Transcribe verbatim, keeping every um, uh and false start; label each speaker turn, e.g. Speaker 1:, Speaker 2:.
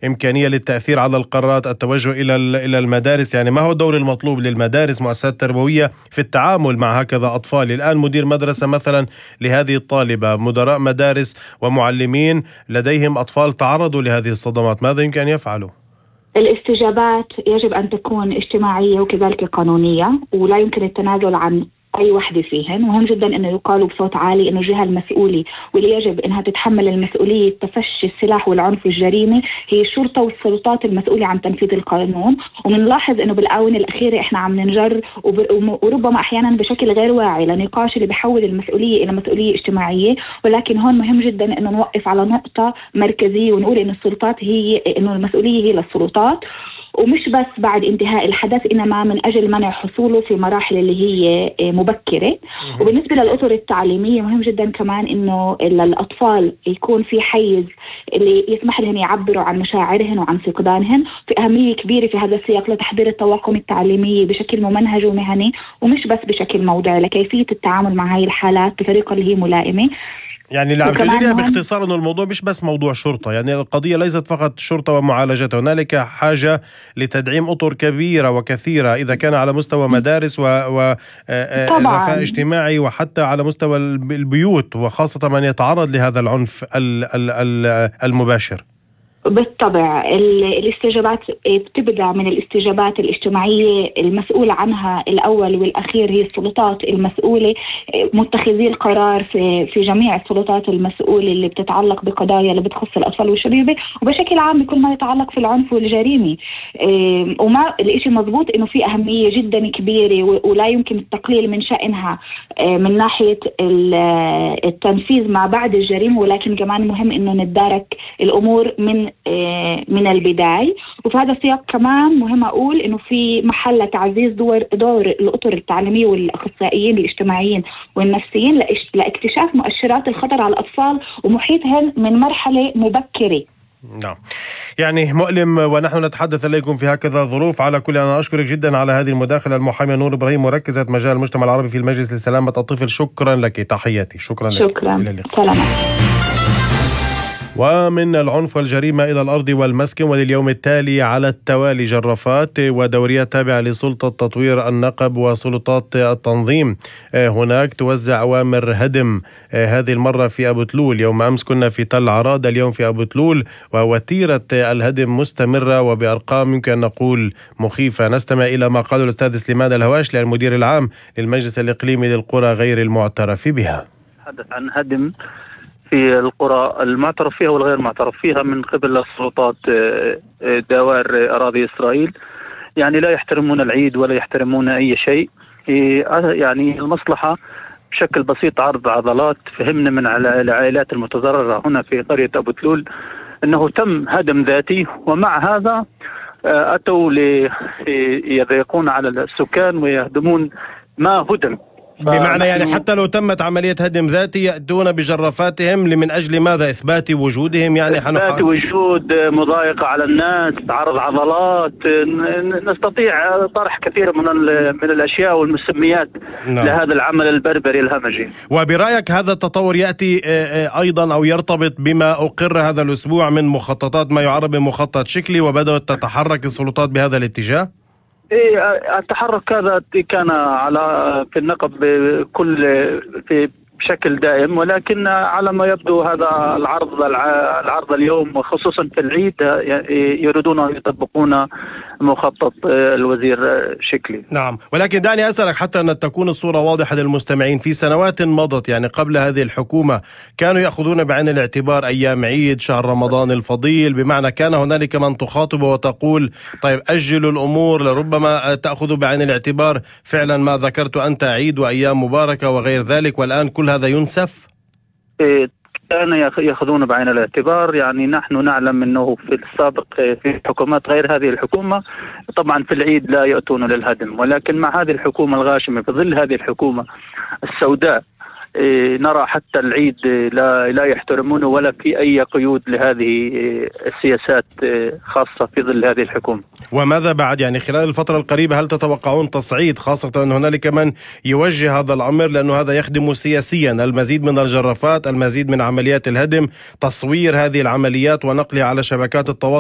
Speaker 1: إمكانية للتأثير على القرارات، التوجه إلى إلى المدارس. يعني ما هو الدور المطلوب للمدارس مؤسسات تربوية في التعامل مع هكذا أطفال؟ الآن مدير مدرسة مثلا لهذه الطالبة، مدراء مدارس ومعلمين لديهم أطفال تعرضوا لهذه الصدمات، ماذا يمكن أن يفعلوا؟
Speaker 2: الاستجابات يجب أن تكون اجتماعية وكذلك قانونية، ولا يمكن التنازل عن أي وحدة فيهن. مهم جدا أنه يقالوا بصوت عالي أنه الجهة المسؤولة واللي يجب أنها تتحمل المسؤولية تفشي السلاح والعنف والجريمة هي الشرطة والسلطات المسؤولة عن تنفيذ القانون. ومنلاحظ أنه بالآونة الأخيرة إحنا عم ننجر وربما أحيانا بشكل غير واعي لنقاش اللي بحول المسؤولية إلى مسؤولية اجتماعية. ولكن هون مهم جدا أنه نوقف على نقطة مركزية ونقول أن السلطات هي إنه المسؤولية هي للسلطات، ومش بس بعد انتهاء الحدث، إنما من أجل منع حصوله في مراحل اللي هي مبكرة. وبالنسبة للأطر التعليمية مهم جدا كمان إنه الأطفال يكون في حيز اللي يسمح لهم يعبروا عن مشاعرهم وعن فقدانهم. في أهمية كبيرة في هذا السياق لتحضير الطواقم التعليمية بشكل ممنهج ومهني، ومش بس بشكل موضعي، لكيفية التعامل مع هاي الحالات بطريقة اللي هي ملائمة.
Speaker 1: يعني اللي عم تقولي باختصار انه الموضوع مش بس موضوع شرطة، يعني القضية ليست فقط شرطة ومعالجتها، هنالك حاجة لتدعيم أطر كبيرة وكثيرة إذا كان على مستوى مدارس ورفاه اجتماعي، وحتى على مستوى البيوت، وخاصة من يتعرض لهذا العنف المباشر.
Speaker 2: بالطبع الاستجابات بتبدأ من الاستجابات الاجتماعية المسؤولة عنها الأول والأخير هي السلطات المسؤولة، متخذي القرار في في جميع السلطات المسؤولة اللي بتتعلق بقضايا اللي بتخص الأطفال والشبيبة، وبشكل عام بكل ما يتعلق في العنف والجريمة. وما الإشي مضبوط إنه في أهمية جدا كبيرة ولا يمكن التقليل من شأنها من ناحية التنفيذ ما بعد الجريمة، ولكن كمان مهم إنه نتدارك الأمور من من البداية. وفي هذا السياق كمان مهم أقول إنه في محل تعزيز دور دور الأطر التعليمية والأخصائيين الاجتماعيين والنفسيين لاكتشاف مؤشرات الخطر على الأطفال ومحيطهم من مرحلة مبكرة.
Speaker 1: نعم، يعني مؤلم ونحن نتحدث إليكم في هكذا ظروف. على كل أنا أشكرك جدا على هذه المداخلة المحامية نور إبراهيم، مركزة مجال المجتمع العربي في المجلس لسلامة الطفل. شكرا لك، تحياتي. شكرا لك.
Speaker 2: شكرا. سلام.
Speaker 1: ومن العنف والجريمة إلى الأرض والمسكن، ولليوم التالي على التوالي جرافات ودوريات تابعة لسلطة تطوير النقب وسلطات التنظيم هناك توزع أوامر هدم، هذه المرة في أبو تلول. يوم أمس كنا في تل عراد، اليوم في أبو تلول، ووتيرة الهدم مستمرة وبأرقام يمكن أن نقول مخيفة. نستمع إلى ما قاله الأستاذ سليمان الهواش المدير العام للمجلس الإقليمي للقرى غير المعترف بها.
Speaker 3: تحدث عن هدم في القرى المعترف فيها والغير معترف فيها من قبل السلطات دوائر أراضي إسرائيل. يعني لا يحترمون العيد ولا يحترمون أي شيء. يعني المصلحة بشكل بسيط عرض عضلات. فهمنا من العائلات المتضررة هنا في قرية أبو تلول أنه تم هدم ذاتي، ومع هذا أتوا ليضيقون على السكان ويهدمون ما هدم.
Speaker 1: بمعنى يعني حتى لو تمت عملية هدم ذاتي يأتون بجرافاتهم لمن أجل ماذا؟ إثبات وجودهم، يعني
Speaker 3: إثبات وجود، مضايقة على الناس، عرض عضلات. نستطيع طرح كثير من من الأشياء والمسميات. نعم. لهذا العمل البربري الهمجي.
Speaker 1: وبرأيك هذا التطور يأتي أيضا أو يرتبط بما أقر هذا الأسبوع من مخططات ما يعرف بمخطط شكلي، وبدأت تتحرك السلطات بهذا الاتجاه؟
Speaker 3: إيه، التحرك هذا كان على في النقب بكل في بشكل دائم، ولكن على ما يبدو هذا العرض العرض اليوم وخصوصا في العيد يريدون أن يطبقون مخطط الوزير شكلي.
Speaker 1: نعم، ولكن دعني أسألك حتى أن تكون الصورة واضحة للمستمعين. في سنوات مضت، يعني قبل هذه الحكومة، كانوا يأخذون بعين الاعتبار أيام عيد، شهر رمضان الفضيل، بمعنى كان هنالك من تخاطب وتقول طيب أجلوا الأمور، لربما تأخذوا بعين الاعتبار فعلا ما ذكرت أنت، عيد وأيام مباركة وغير ذلك، والآن كل هذا ينسف؟
Speaker 3: كان يأخذون بعين الاعتبار. يعني نحن نعلم أنه في السابق في حكومات غير هذه الحكومة طبعا في العيد لا يأتون للهدم، ولكن مع هذه الحكومة الغاشمة في ظل هذه الحكومة السوداء نرى حتى العيد لا لا يحترمونه ولا في أي قيود لهذه السياسات خاصة في ظل هذه الحكومة.
Speaker 1: وماذا بعد؟ يعني خلال الفترة القريبة هل تتوقعون تصعيد، خاصة أن هنالك من يوجه هذا الأمر لأنه هذا يخدم سياسيا، المزيد من الجرافات، المزيد من عمليات الهدم، تصوير هذه العمليات ونقلها على شبكات التواصل